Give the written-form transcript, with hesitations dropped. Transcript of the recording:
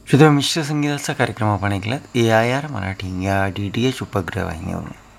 श्रोते मिश्र संगीताचा कार्यक्रम आपण ऐकलात AIR मराठी या DTH उपग्रह वाहिनीवरून.